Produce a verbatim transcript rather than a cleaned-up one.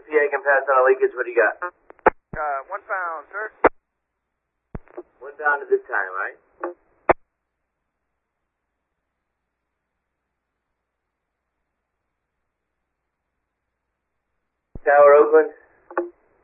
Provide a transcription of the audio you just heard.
P A can pass on a leakage. What do you got? Uh, one pound, sir. One pound at this time, right? Tower, Oakland.